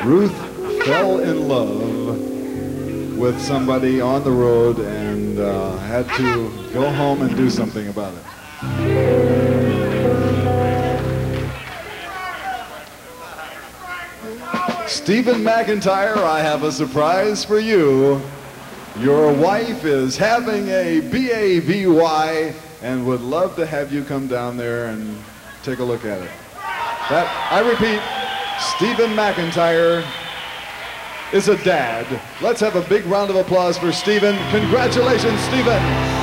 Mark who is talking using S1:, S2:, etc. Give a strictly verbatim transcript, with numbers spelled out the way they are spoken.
S1: Ruth fell in love with somebody on the road and uh, had to go home and do something about it. Stephen McIntyre, I have a surprise for you. Your wife is having a B A V Y and would love to have you come down there and take a look at it. That, I repeat, Stephen McIntyre is a dad. Let's have a big round of applause for Stephen. Congratulations, Stephen.